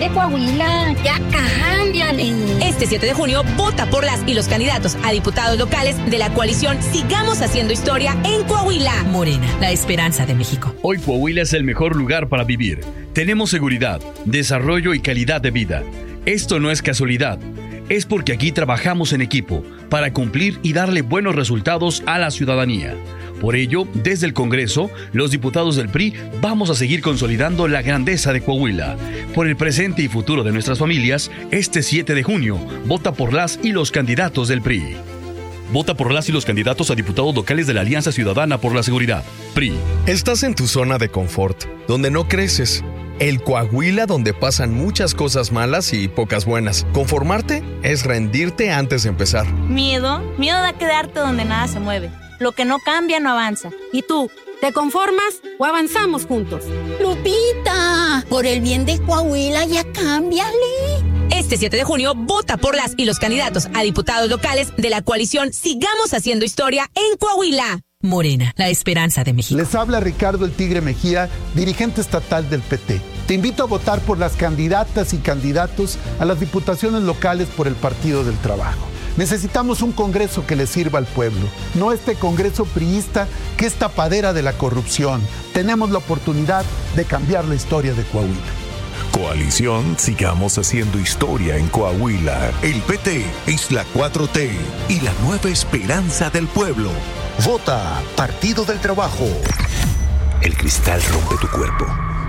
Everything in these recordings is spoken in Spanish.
De Coahuila, ya cámbiale. Este 7 de junio, vota por las y los candidatos a diputados locales de la coalición Sigamos Haciendo Historia en Coahuila. Morena, la esperanza de México. Hoy Coahuila es el mejor lugar para vivir. Tenemos seguridad, desarrollo y calidad de vida. Esto no es casualidad. Es porque aquí trabajamos en equipo para cumplir y darle buenos resultados a la ciudadanía. Por ello, desde el Congreso, los diputados del PRI vamos a seguir consolidando la grandeza de Coahuila. Por el presente y futuro de nuestras familias, este 7 de junio, vota por las y los candidatos del PRI. Vota por las y los candidatos a diputados locales de la Alianza Ciudadana por la Seguridad, PRI. Estás en tu zona de confort, donde no creces. El Coahuila donde pasan muchas cosas malas y pocas buenas. Conformarte es rendirte antes de empezar. Miedo da quedarte donde nada se mueve. Lo que no cambia no avanza. ¿Y tú? ¿Te conformas o avanzamos juntos? Lupita, por el bien de Coahuila, ya cámbiale. Este 7 de junio, vota por las y los candidatos a diputados locales de la coalición Sigamos Haciendo Historia en Coahuila. Morena, la esperanza de México. Les habla Ricardo El Tigre Mejía, dirigente estatal del PT. Te invito a votar por las candidatas y candidatos a las diputaciones locales por el Partido del Trabajo. Necesitamos un Congreso que le sirva al pueblo, no este Congreso priista que es tapadera de la corrupción. Tenemos la oportunidad de cambiar la historia de Coahuila. Coalición Sigamos Haciendo Historia en Coahuila. El PT es la 4T y la nueva esperanza del pueblo. Vota Partido del Trabajo. El cristal rompe tu cuerpo.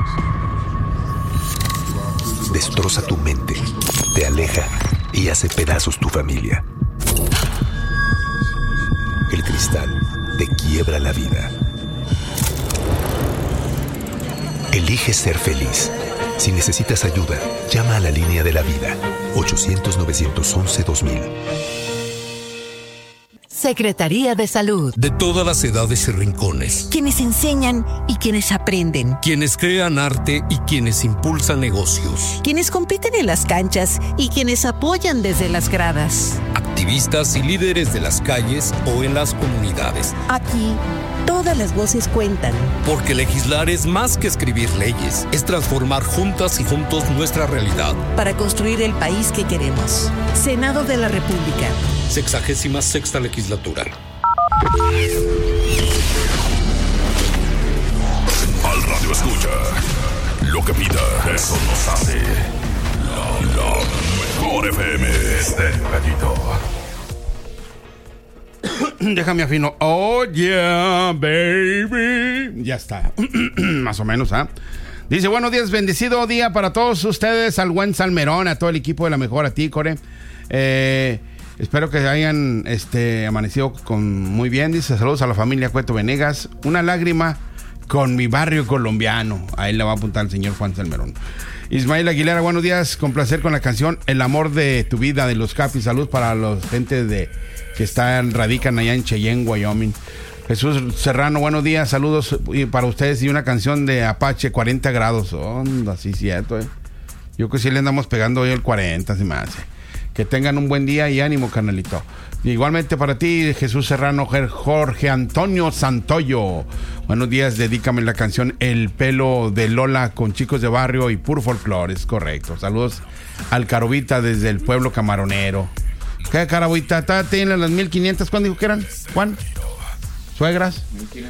Destroza tu mente. Te aleja y hace pedazos tu familia. El cristal te quiebra la vida. Elige ser feliz. Si necesitas ayuda, llama a la línea de la vida. 800-911-2000. Secretaría de Salud. De todas las edades y rincones. Quienes enseñan y quienes aprenden. Quienes crean arte y quienes impulsan negocios. Quienes compiten en las canchas y quienes apoyan desde las gradas. Activistas y líderes de las calles o en las comunidades. Aquí, todas las voces cuentan. Porque legislar es más que escribir leyes. Es transformar juntas y juntos nuestra realidad. Para construir el país que queremos. Senado de la República. 66ª legislatura. Al radio escucha. Lo que pida, eso nos hace. La mejor FM. Gallito. Déjame afino. Oh, yeah, baby. Ya está. Más o menos, ¿ah? Dice, buenos días, bendecido día para todos ustedes, al buen Salmerón, a todo el equipo de La Mejor, a ti, Core. Espero que hayan amanecido muy bien. Dice, saludos a la familia Cueto Venegas. Una lágrima con mi barrio colombiano. Ahí le va a apuntar el señor Juan Salmerón. Ismael Aguilera, buenos días. Con placer con la canción El amor de tu vida de los Capis. Salud para los gente que radican allá en Cheyenne, Wyoming. Jesús Serrano, buenos días. Saludos para ustedes y una canción de Apache, 40 grados. Onda, sí, cierto, Yo que sí le andamos pegando hoy el 40, se me hace. Que tengan un buen día y ánimo, carnalito. Igualmente para ti, Jesús Serrano, Jorge Antonio Santoyo. Buenos días, dedícame la canción El pelo de Lola con Chicos de Barrio y Puro Folklore, es correcto. Saludos al Carobita desde el pueblo camaronero. ¿Qué Carobita? ¿Tienen las 1500? ¿Cuándo dijo que eran, Juan? ¿Suegras?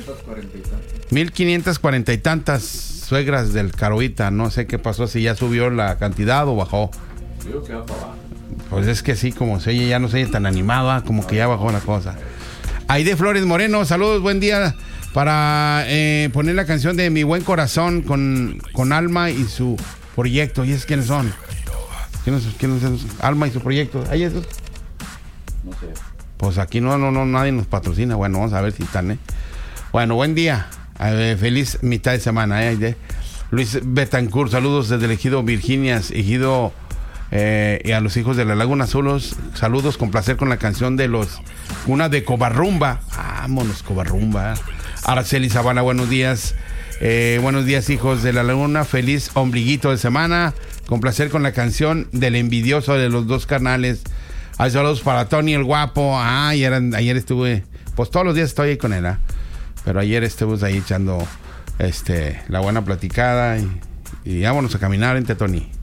1540 y tantas suegras del Carobita. No sé qué pasó, si ya subió la cantidad o bajó. Digo que va para abajo. Pues es que sí, como se oye, ya no se oye tan animada, como que ya bajó la cosa. Aide Flores Moreno, saludos, buen día. Para poner la canción de Mi Buen Corazón con Alma y su proyecto. ¿Y es quiénes son? ¿Quiénes son? Alma y su proyecto. ¿Hay esos? No sé. Pues aquí no, nadie nos patrocina. Bueno, vamos a ver si están, Bueno, buen día. Feliz mitad de semana, Aide. Luis Betancourt, saludos desde el ejido Virginias, ejido... y a los hijos de la Laguna Azulos, saludos, con placer con la canción de una de Covarrumba. Vámonos, Covarrumba. Araceli Zavala, buenos días. Buenos días, hijos de la Laguna. Feliz ombliguito de semana. Con placer con la canción del envidioso de los dos carnales. Hay saludos para Tony el guapo. Ayer estuve, pues todos los días estoy ahí con él, pero ayer estuve ahí echando la buena platicada y vámonos a caminar, Tony.